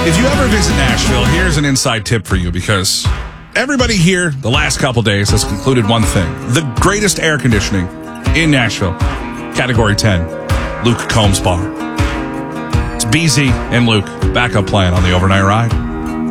If you ever visit Nashville, here's an inside tip for you, because everybody here the last couple days has concluded one thing. The greatest air conditioning in Nashville, Category 10, Luke Combs Bar. It's BZ and Luke, backup plan on the overnight ride.